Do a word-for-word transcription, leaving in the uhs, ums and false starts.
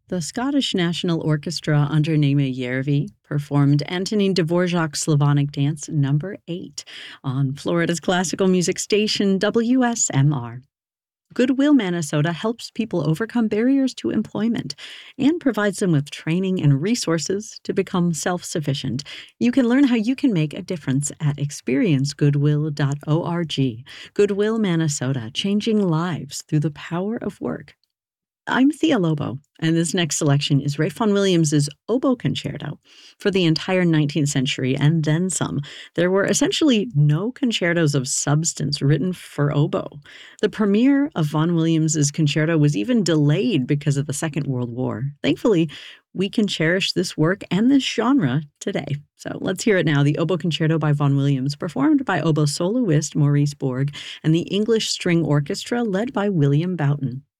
The Scottish National Orchestra under Naima Järvi performed Antonin Dvorak's Slavonic Dance Number eight on Florida's classical music station W S M R. Goodwill Minnesota helps people overcome barriers to employment and provides them with training and resources to become self-sufficient. You can learn how you can make a difference at experience goodwill dot org. Goodwill Minnesota, changing lives through the power of work. I'm Thea Lobo, and this next selection is Ralph Vaughan Williams's Oboe Concerto. For the entire nineteenth century and then some, there were essentially no concertos of substance written for oboe. The premiere of Vaughan Williams's concerto was even delayed because of the Second World War. Thankfully, we can cherish this work and this genre today. So let's hear it now, the Oboe Concerto by Vaughan Williams, performed by oboe soloist Maurice Borg and the English String Orchestra led by William Boughton.